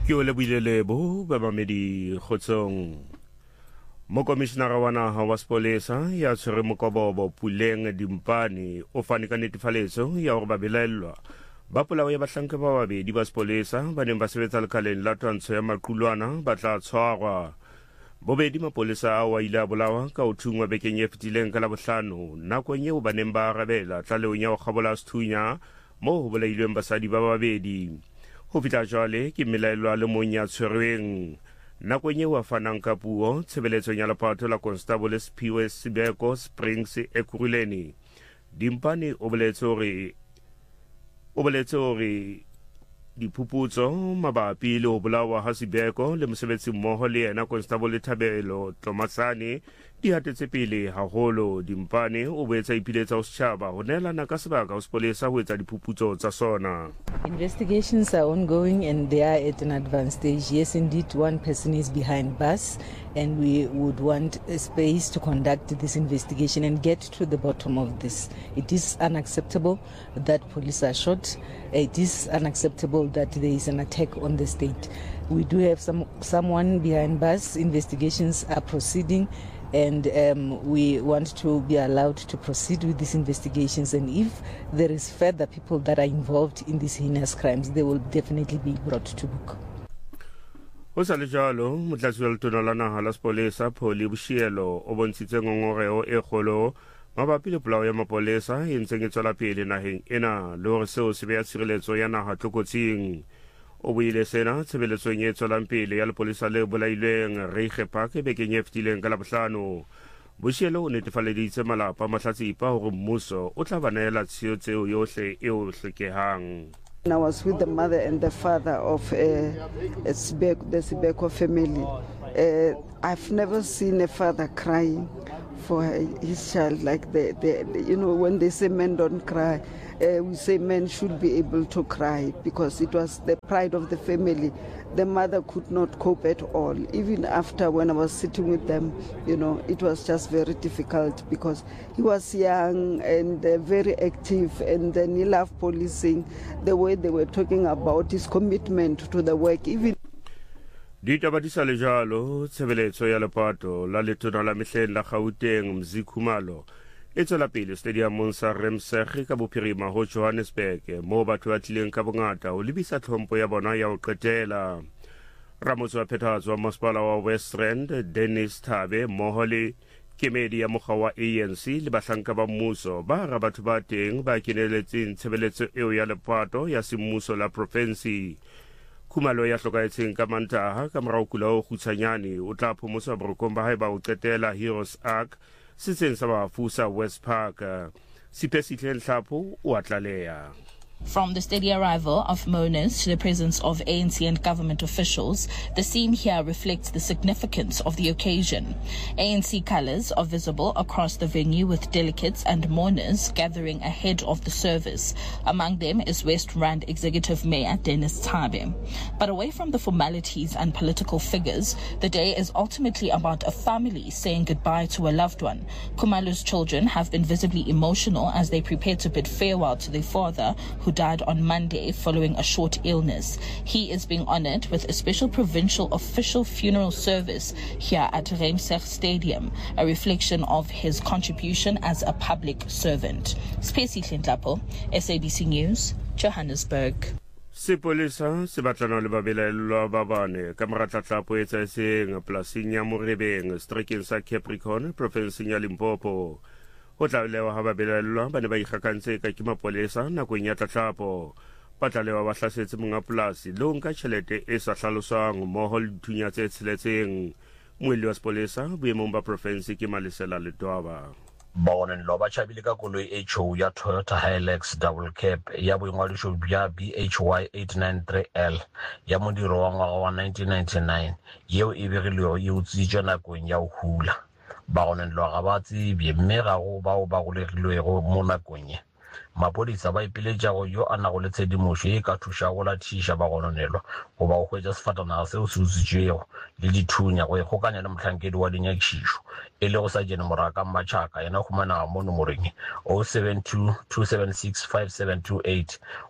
Ke o lebuile bo ba mamedi kgotsong mo komishenara wa naga wa sepolesa ya tshwere mokobobo Puleng Dimpane o fane ka netefaletso ya gore ba belaelwa ba polao ya bahlanke ba babedi ba sepolesa ba neng ba sebetsa lekaleng la twantsho ya maqulwana ba tla tshwarwa. Bobedi mapolesa a wa ile a bolawa ka o thungwa bekeng e fetileng ka Labohlano nakong eo ba neng ba arabela tlaleong ya go kgabola sethunya moo ho bolailweng basadi ba babedi. Ho fihla jwale ke melaelwa le mong ya tshwerweng nakong eo a fanang ka puo tshebeletsong ya lepato la Constable Siphiwe Sibeko Springs Ekurhuleni. Dimpane o boletse hore diphuputso mabapi le ho bolawa ha Sibeko le mosebetsi mmoho le yena Constable Thabelo Tlomasane di hatetse pele haholo. Dimpane o boetsa ipiletsa ho setjhaba ho neelana ka sebaka ho sepolesa ho etsa diphuputso tsa sona. Investigations are ongoing and they are at an advanced stage. Yes, indeed, one person is behind bars and we would want a space to conduct this investigation and get to the bottom of this. It is unacceptable that police are shot. It is unacceptable that there is an attack on the state. We do have someone behind bars. Investigations are proceeding and we want to be allowed to proceed with these investigations, and if there is further people that are involved in these heinous crimes, they will definitely be brought to book. Ho sa le jalo motlatsi wa letona la naha la sepolesa Pholi Bushielo o bontshitse ngongoreo e kgolo mabapi le polao ya mapolesa e ntseng e tswela pele naheng ena le hore seo se beha tshireletso ya naha tlokotsing. O buile sena tshebeletsong e tswelang pele ya lepolesa le bolailweng Reiche Park bekeng e fetileng ka Labohlano. Bushielo o netefaleditse malapa mahlatsipa hore mmuso o tla ba neela tshehetso yohle eo hlokehang. I was with the mother and the father of the Sibeko family. I've never seen a father crying for his child like when they say men don't cry, we say men should be able to cry because it was the pride of the family. The mother could not cope at all. Even after when I was sitting with them, it was just very difficult because he was young and very active, and then he loved policing. The way they were talking about his commitment to the work, even Ditaba di sa le jalo tshebeletso ya lepato la letona la mehleng la Gauteng Mzi Khumalo e tswela pele stadiumong sa Remseg ka bophirima ho Johannesburg moo batho ba tlileng ka bongata ho lebisa tlhompho ya bona ya ho qetela. Ramotse wa phethahatso wa masepala wa West Rand Dennis Thabe mmoho le kemedi ya mokga wa ANC le bahlanka ba mmuso ba hara batho ba teng ba keneletseng tshebeletso eo ya lepato ya semmuso la province. Khumalo ya hlokaetseng ka Mantaha ka morao kula o kgutshwanyane o tla phomoswa borokong ba hae ba o qetela Heroes Arc setseng sa bafu sa West Park. Sipesihle Nhlapo o a tlaleha. From the steady arrival of mourners to the presence of ANC and government officials, the scene here reflects the significance of the occasion. ANC colours are visible across the venue with delegates and mourners gathering ahead of the service. Among them is West Rand Executive Mayor Dennis Thabe. But away from the formalities and political figures, the day is ultimately about a family saying goodbye to a loved one. Khumalo's children have been visibly emotional as they prepare to bid farewell to their father, who died on Monday following a short illness. He is being honoured with a special provincial official funeral service here at Remseg Stadium, a reflection of his contribution as a public servant. Spesihle Nhlapo, SABC News, Johannesburg. Sepolesa se batlana le babelaelwa ba bane ka moratlatlapo e tsaetseng polasing ya Morebeng strekeng sa Capricorn provinseng ya Limpopo. Ho tlalewa ha babelaelwa ba ne ba ikgakantse ka ke mapolesa nakong ya tlatlapo. Ba tlalewa ba hlasetse monga polasi le ho nka tjhelete e sa hlaloswang mmoho le dithunya tse tsheletseng. Moelli wa sepolesa boemong ba province ke Malesela Letwaba. Baonen lo ba chabile ka koloi HO ya Toyota Hilux double cab ya boingwadiso bya BHY 893L ya modiro wa ngwaga wa 1999 yeo e begilwego e utswitšwe nakong ya ho hula. Baonen lo ga ba tsebje mme ga go bao ba golegilwego mo nakong ye. Mapodisa ba ipiletšago yo a nago le tshedimošo e ka thuša go lathiša bagononelwa goba go hwetša sefatanaga seo se utswitšwego le dithunya go ikgokanya le mohlankedi wa dinyakišišo e le go sa jene moraka Mmatšhaka yena humanaga mo nomoreng 072 276 5728